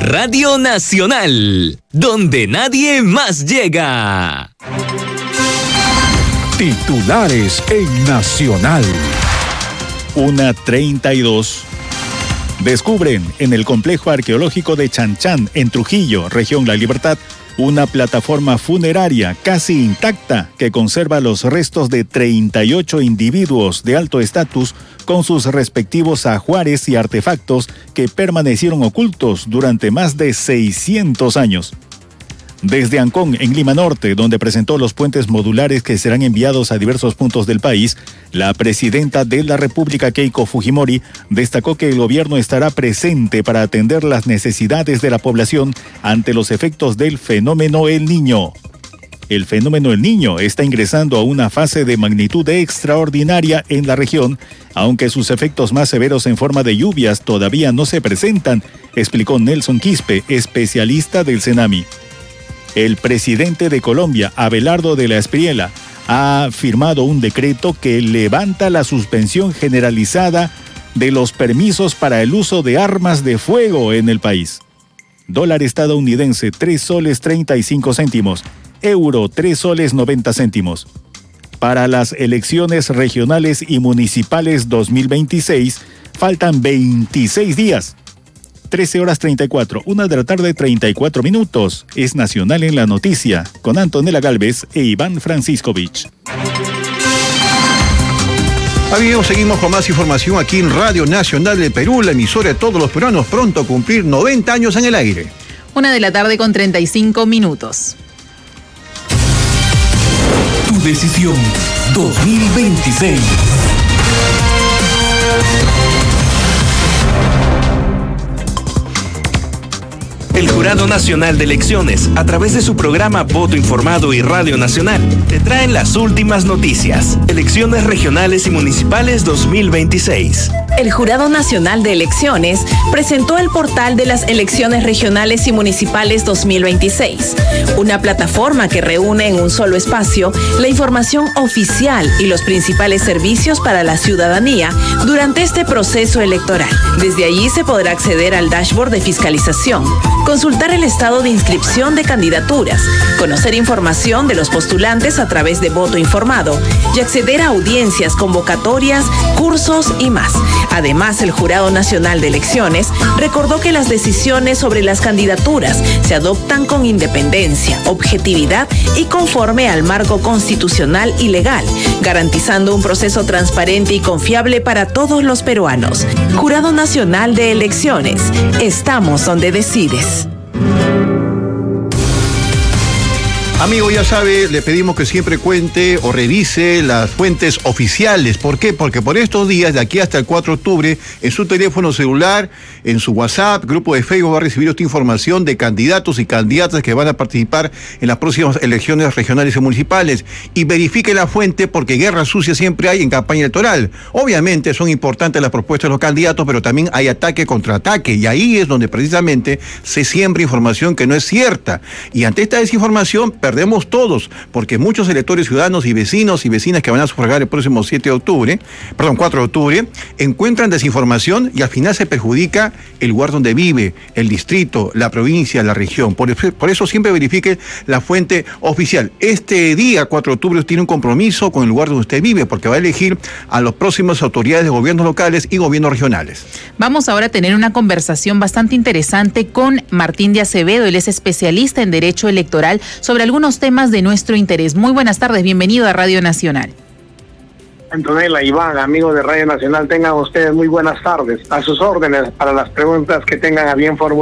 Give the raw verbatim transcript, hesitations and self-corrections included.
Radio Nacional, donde nadie más llega. Titulares en Nacional. Una treinta y dos. Descubren en el complejo arqueológico de Chanchán, en Trujillo, región La Libertad, una plataforma funeraria casi intacta que conserva los restos de treinta y ocho individuos de alto estatus con sus respectivos ajuares y artefactos que permanecieron ocultos durante más de seiscientos años. Desde Ancón, en Lima Norte, donde presentó los puentes modulares que serán enviados a diversos puntos del país, la presidenta de la República, Keiko Fujimori, destacó que el gobierno estará presente para atender las necesidades de la población ante los efectos del fenómeno El Niño. El fenómeno El Niño está ingresando a una fase de magnitud extraordinaria en la región, aunque sus efectos más severos en forma de lluvias todavía no se presentan, explicó Nelson Quispe, especialista del CENAMI. El presidente de Colombia, Abelardo de la Espriella, ha firmado un decreto que levanta la suspensión generalizada de los permisos para el uso de armas de fuego en el país. Dólar estadounidense, tres soles treinta y cinco céntimos. Euro, tres soles noventa céntimos. Para las elecciones regionales y municipales dos mil veintiséis, faltan veintiséis días. trece horas treinta y cuatro, una de la tarde treinta y cuatro minutos. Es Nacional en la Noticia, con Antonella Galvez e Iván Franciscovich. Amigos, seguimos con más información aquí en Radio Nacional del Perú, la emisora de todos los peruanos, pronto a cumplir noventa años en el aire. Una de la tarde con treinta y cinco minutos. Tu decisión dos mil veintiséis. El Jurado Nacional de Elecciones, a través de su programa Voto Informado y Radio Nacional, te traen las últimas noticias. Elecciones regionales y municipales dos mil veintiséis. El Jurado Nacional de Elecciones presentó el portal de las elecciones regionales y municipales dos mil veintiséis, una plataforma que reúne en un solo espacio la información oficial y los principales servicios para la ciudadanía durante este proceso electoral. Desde allí se podrá acceder al dashboard de fiscalización, consultar el estado de inscripción de candidaturas, conocer información de los postulantes a través de voto informado y acceder a audiencias, convocatorias, cursos y más. Además, el Jurado Nacional de Elecciones recordó que las decisiones sobre las candidaturas se adoptan con independencia, objetividad y conforme al marco constitucional y legal, garantizando un proceso transparente y confiable para todos los peruanos. Jurado Nacional de Elecciones. Estamos donde decides. Amigo, ya sabe, le pedimos que siempre cuente o revise las fuentes oficiales. ¿Por qué? Porque por estos días, de aquí hasta el cuatro de octubre, en su teléfono celular, en su WhatsApp, grupo de Facebook, va a recibir esta información de candidatos y candidatas que van a participar en las próximas elecciones regionales y municipales. Y verifique la fuente, porque guerra sucia siempre hay en campaña electoral. Obviamente son importantes las propuestas de los candidatos, pero también hay ataque contra ataque. Y ahí es donde precisamente se siembra información que no es cierta. Y ante esta desinformación, perdemos todos, porque muchos electores ciudadanos y vecinos y vecinas que van a sufragar el próximo siete de octubre, perdón, cuatro de octubre, encuentran desinformación y al final se perjudica el lugar donde vive, el distrito, la provincia, la región. Por, por eso siempre verifique la fuente oficial. Este día, cuatro de octubre, usted tiene un compromiso con el lugar donde usted vive, porque va a elegir a las próximas autoridades de gobiernos locales y gobiernos regionales. Vamos ahora a tener una conversación bastante interesante con Martín de Acevedo. Él es especialista en Derecho Electoral sobre algunos temas de nuestro interés. Muy buenas tardes, bienvenido a Radio Nacional. Antonella, Iván, amigos de Radio Nacional, tengan ustedes muy buenas tardes. A sus órdenes para las preguntas que tengan a bien formular.